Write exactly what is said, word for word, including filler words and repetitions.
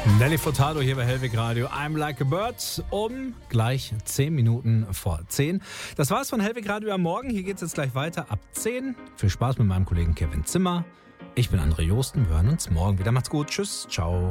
Nelly Furtado hier bei Hellwig Radio. I'm like a bird um gleich zehn Minuten vor zehn. Das war's von Hellwig Radio am Morgen. Hier geht's jetzt gleich weiter ab zehn. Viel Spaß mit meinem Kollegen Kevin Zimmer. Ich bin André Josten. Wir hören uns morgen wieder. Macht's gut. Tschüss. Ciao.